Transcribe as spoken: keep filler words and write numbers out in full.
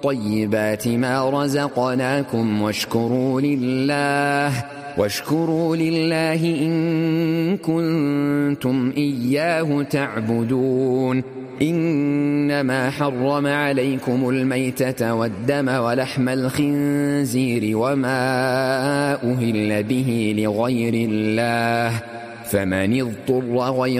طيبات ما رزقناكم واشكروا لله واشكروا لله إن كنتم إياه تعبدون. إنما حرم عليكم الميتة والدم ولحم الخنزير وما أهل به لغير الله، فمن اضطر غير